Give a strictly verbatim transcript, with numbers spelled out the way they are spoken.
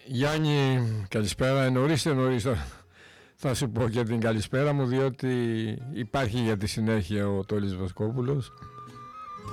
Γιάννη, καλησπέρα. Εννοείστε νωρίς θα σου πω και την καλησπέρα μου, διότι υπάρχει για τη συνέχεια ο Τόλης Βοσκόπουλος.